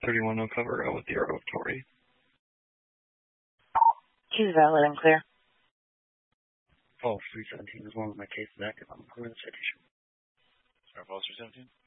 31 no cover with the Arrow of Tory. He's valid and clear. False 317 as long as my case is active. I'm going to citation. Sorry, False 317?